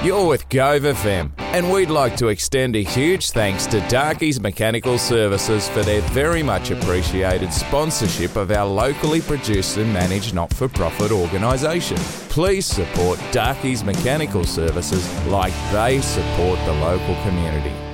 You're with Gove FM, and we'd like to extend a huge thanks to Darkey's Mechanical Services for their very much appreciated sponsorship of our locally produced and managed not-for-profit organisation. Please support Darkey's Mechanical Services like they support the local community.